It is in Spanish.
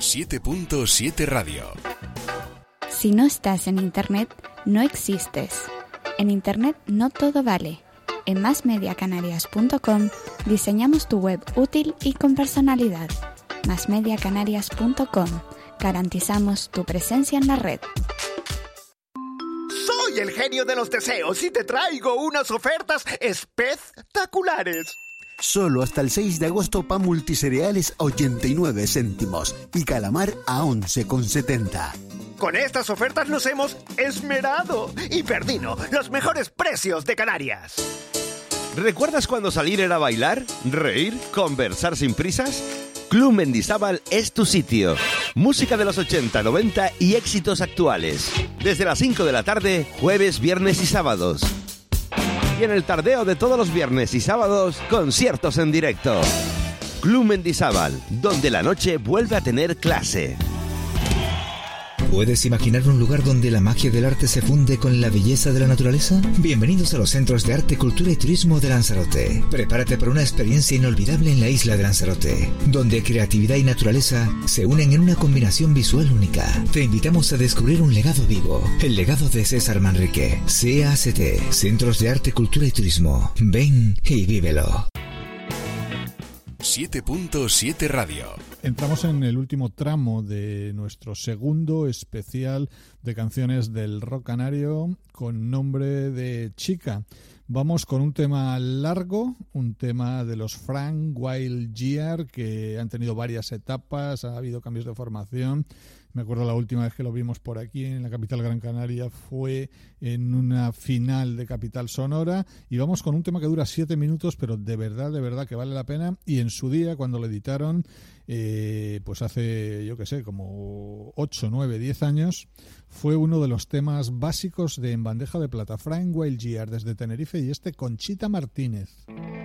7.7 Radio. Si no estás en Internet, no existes. En Internet no todo vale. En masmediacanarias.com diseñamos tu web útil y con personalidad. masmediacanarias.com. Garantizamos tu presencia en la red. Soy el genio de los deseos y te traigo unas ofertas espectaculares. Solo hasta el 6 de agosto pan multicereales a 89 céntimos y calamar a 11,70. Con estas ofertas nos hemos esmerado y Perdino, los mejores precios de Canarias. ¿Recuerdas cuando salir era bailar, reír, conversar sin prisas? Club Mendizábal es tu sitio. Música de los 80, 90 y éxitos actuales. Desde las 5 de la tarde, jueves, viernes y sábados. Y en el tardeo de todos los viernes y sábados, conciertos en directo. Club Mendizábal, donde la noche vuelve a tener clase. ¿Puedes imaginar un lugar donde la magia del arte se funde con la belleza de la naturaleza? Bienvenidos a los Centros de Arte, Cultura y Turismo de Lanzarote. Prepárate para una experiencia inolvidable en la isla de Lanzarote, donde creatividad y naturaleza se unen en una combinación visual única. Te invitamos a descubrir un legado vivo, el legado de César Manrique. CACT, Centros de Arte, Cultura y Turismo. Ven y vívelo. 7.7 Radio. Entramos en el último tramo de nuestro segundo especial de canciones del rock canario con nombre de Chica. Vamos con un tema largo, un tema de los Frank Wild Gear, que han tenido varias etapas, ha habido cambios de formación. Me acuerdo la última vez que lo vimos por aquí en la capital Gran Canaria fue en una final de Capital Sonora, y vamos con un tema que dura 7 minutos, pero de verdad que vale la pena. Y en su día, cuando lo editaron, pues hace, yo qué sé, como 8, 9, 10 años, fue uno de los temas básicos de En Bandeja de Plata. Frank Wild Gear desde Tenerife y Conchita Martínez.